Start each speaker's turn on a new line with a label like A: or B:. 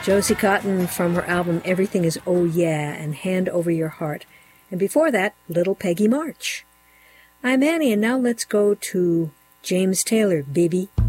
A: Josie Cotton from her album Everything Is Oh Yeah and Hand Over Your Heart. And before that, Little Peggy March. I'm Annie, and now let's go to James Taylor, Baby